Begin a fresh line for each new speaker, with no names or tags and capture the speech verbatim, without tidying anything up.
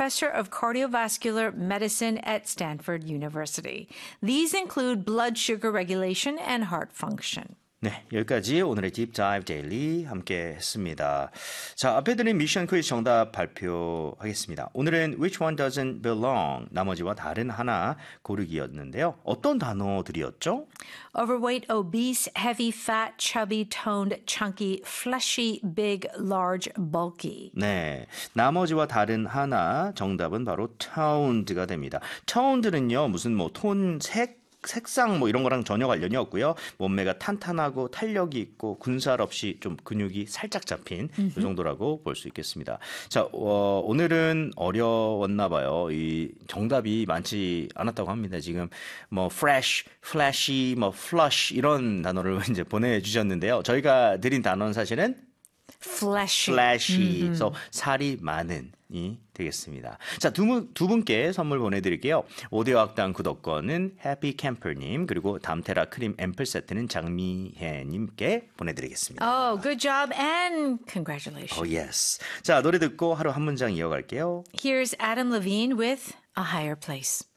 professor of cardiovascular medicine at Stanford University. These include blood sugar regulation and heart function.
네, 여기까지 오늘의 딥 다이브 데일리 함께 했습니다. 자, 앞에 드린 미션 퀴즈 정답 발표하겠습니다. 오늘은 which one doesn't belong, 나머지와 다른 하나 고르기였는데요. 어떤 단어들이었죠?
Overweight, obese, heavy, fat, chubby, toned, chunky, fleshy, big, large, bulky.
네, 나머지와 다른 하나 정답은 바로 toned가 됩니다. toned는요, 무슨 뭐 톤, 색, 색상 뭐 이런 거랑 전혀 관련이 없고요. 몸매가 탄탄하고 탄력이 있고 군살 없이 좀 근육이 살짝 잡힌 이 정도라고 볼 수 있겠습니다. 자, 어, 오늘은 어려웠나 봐요. 이 정답이 많지 않았다고 합니다. 지금 뭐 fresh, flashy, 뭐 flush 이런 단어를 이제 보내주셨는데요. 저희가 드린 단어는 사실은
Fleshy.
fleshy, 그래서 살이 많은 이 되겠습니다. 자, 두, 분, 두 분께 선물 보내드릴게요. 오디오 학당 구독권은 해피 캠퍼님 그리고 담테라 크림 앰플 세트는 장미혜님께 보내드리겠습니다.
Oh, good job and congratulations.
Oh, yes. 자, 노래 듣고 하루 한 문장 이어갈게요.
Here's Adam Levine with A Higher Place.